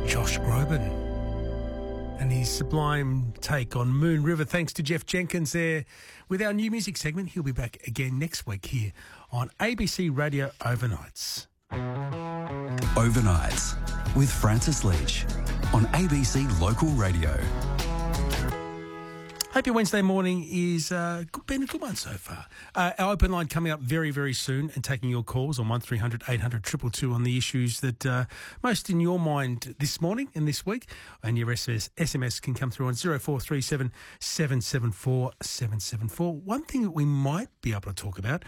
Josh Groban and his sublime take on Moon River. Thanks to Jeff Jenkins there with our new music segment. He'll be back again next week here on ABC Radio Overnights. Overnights with Francis Leach on ABC Local Radio. Hope your Wednesday morning is been a good one so far. Our open line coming up very, very soon and taking your calls on 1300 800 222 on the issues that most in your mind this morning and this week. And your SMS can come through on 0437 774 774. One thing that we might be able to talk about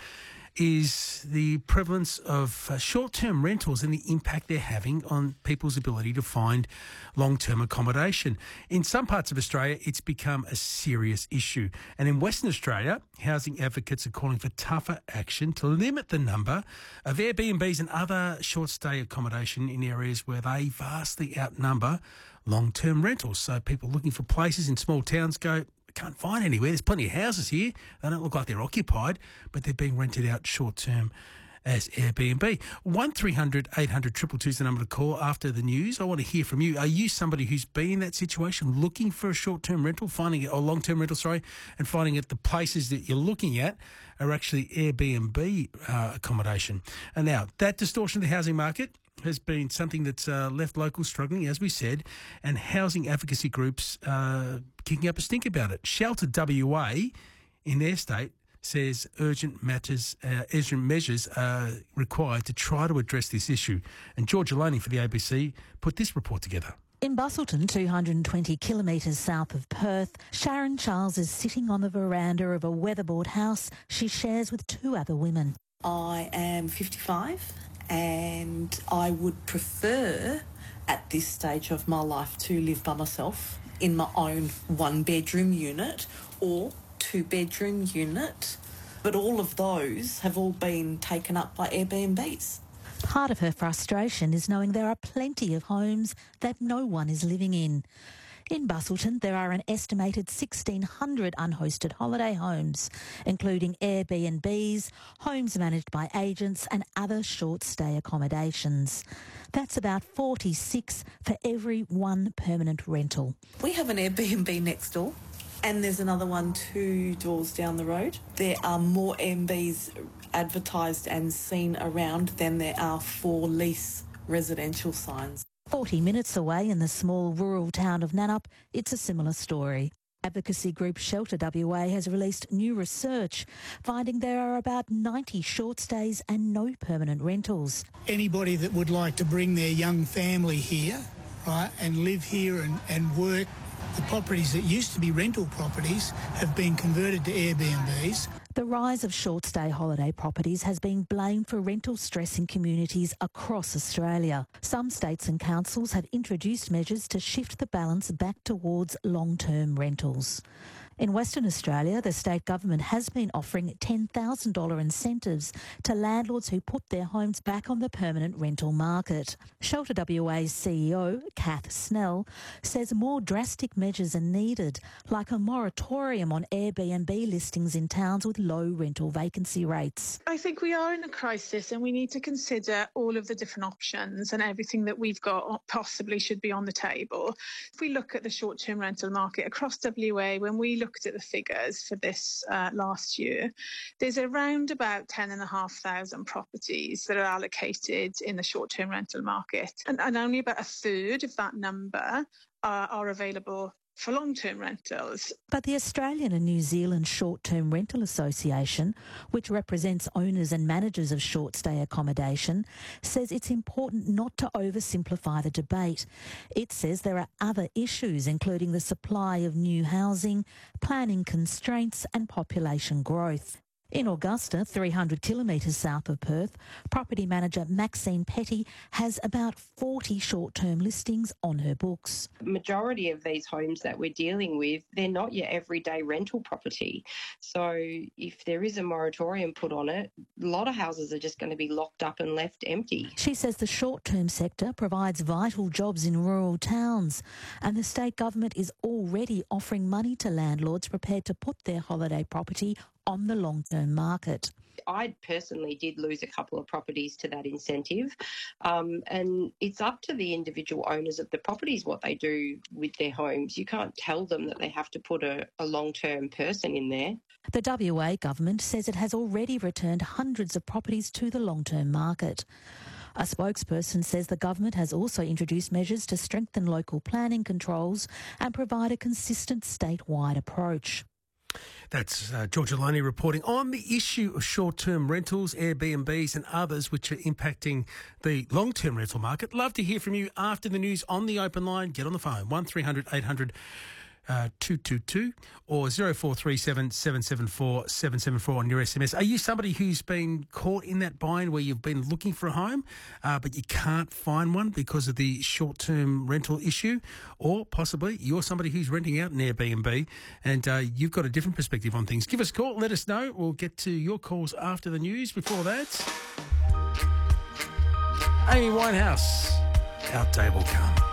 is the prevalence of short-term rentals and the impact they're having on people's ability to find long-term accommodation. In some parts of Australia, it's become a serious issue. And in Western Australia, housing advocates are calling for tougher action to limit the number of Airbnbs and other short-stay accommodation in areas where they vastly outnumber long-term rentals. So people looking for places in small towns go, can't find anywhere. There's plenty of houses here. They don't look like they're occupied, but they're being rented out short-term as Airbnb. 1300 800 222 is the number to call after the news. I want to hear from you. Are you somebody who's been in that situation, looking for a short-term rental, finding it, or long-term rental, and finding that the places that you're looking at are actually Airbnb accommodation? And now, that distortion of the housing market has been something that's left locals struggling, as we said, and housing advocacy groups kicking up a stink about it. Shelter WA, in their state, says urgent measures are required to try to address this issue. And George Aloney for the ABC put this report together. In Busselton, 220 kilometres south of Perth, Sharon Charles is sitting on the veranda of a weatherboard house she shares with two other women. I am 55 and I would prefer at this stage of my life to live by myself in my own one-bedroom unit or two-bedroom unit, but all of those have all been taken up by Airbnbs. Part of her frustration is knowing there are plenty of homes that no one is living in. In Busselton, there are an estimated 1,600 unhosted holiday homes, including Airbnbs, homes managed by agents and other short-stay accommodations. That's about 46 for every one permanent rental. We have an Airbnb next door and there's another one 2 doors down the road. There are more Airbnbs advertised and seen around than there are for lease residential signs. 40 minutes away in the small rural town of Nannup, it's a similar story. Advocacy group Shelter WA has released new research, finding there are about 90 short stays and no permanent rentals. Anybody that would like to bring their young family here, right, and live here and work, the properties that used to be rental properties have been converted to Airbnbs. The rise of short-stay holiday properties has been blamed for rental stress in communities across Australia. Some states and councils have introduced measures to shift the balance back towards long-term rentals. In Western Australia, the state government has been offering $10,000 incentives to landlords who put their homes back on the permanent rental market. Shelter WA's CEO, Kath Snell, says more drastic measures are needed, like a moratorium on Airbnb listings in towns with low rental vacancy rates. I think we are in a crisis and we need to consider all of the different options, and everything that we've got possibly should be on the table. If we look at the short-term rental market across WA, when we looked at the figures for this last year, there's around about 10,500 properties that are allocated in the short-term rental market, and only about a third of that number are available for long-term rentals. But the Australian and New Zealand Short-Term Rental Association, which represents owners and managers of short-stay accommodation, says it's important not to oversimplify the debate. It says there are other issues, including the supply of new housing, planning constraints and population growth. In Augusta, 300 kilometres south of Perth, property manager Maxine Petty has about 40 short-term listings on her books. The majority of these homes that we're dealing with, they're not your everyday rental property. So if there is a moratorium put on it, a lot of houses are just going to be locked up and left empty. She says the short-term sector provides vital jobs in rural towns, and the state government is already offering money to landlords prepared to put their holiday property on the long-term market. I personally did lose a couple of properties to that incentive. And it's up to the individual owners of the properties what they do with their homes. You can't tell them that they have to put a long-term person in there. The WA government says it has already returned hundreds of properties to the long-term market. A spokesperson says the government has also introduced measures to strengthen local planning controls and provide a consistent statewide approach. That's Georgia Loney reporting on the issue of short-term rentals, Airbnbs and others which are impacting the long-term rental market. Love to hear from you after the news on the open line. Get on the phone, 1300 800 222 or 0437 774 774 on your SMS. Are you somebody who's been caught in that bind where you've been looking for a home but you can't find one because of the short-term rental issue? Or possibly you're somebody who's renting out an Airbnb and you've got a different perspective on things. Give us a call, let us know. We'll get to your calls after the news. Before that, Amy Winehouse, Our Day Will Come.